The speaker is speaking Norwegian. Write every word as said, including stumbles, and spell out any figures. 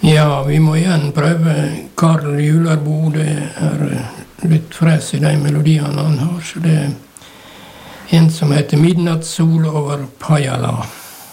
Ja, vi må igjen prøve Karl Jularbo. Det er litt fres i de melodiene han har, så det er en som heter Midnattssol over Pajala.